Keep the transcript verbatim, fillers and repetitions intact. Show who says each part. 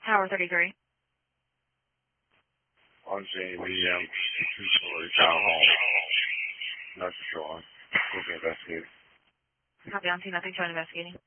Speaker 1: Tower thirty-three.
Speaker 2: On scene, medium, two-story town hall. Not patrolling. We'll be investigating.
Speaker 1: Copy on scene, nothing showing investigating.